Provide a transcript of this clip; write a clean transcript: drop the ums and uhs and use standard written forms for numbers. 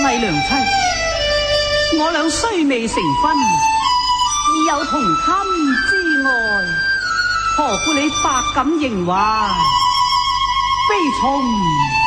偽良妻，我倆雖未成婚，已有同衾之愛，何故你百感形懷，悲從